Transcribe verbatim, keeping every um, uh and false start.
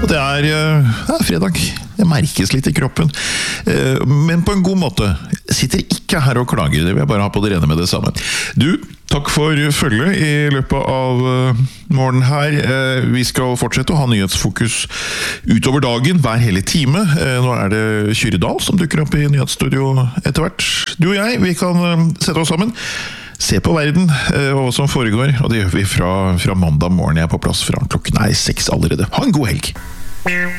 Og det er, det er fredag. Det merkes litt i kroppen. Men på en god måte. Jeg sitter ikke her og klager, det vil jeg bare ha på det rene med det samme. Du, takk for følget i løpet av morgenen her. Vi skal fortsette å ha nyhetsfokus utover dagen, hver hele time. Nå er det Kyrre Dahl som dukker opp i nyhetsstudio etter hvert. Du og jeg, vi kan sette oss sammen. Se på verden og hva som foregår, og det gjør vi fra, fra mandag morgen. Jeg er på plass fra klokken er seks allerede. Ha en god helg!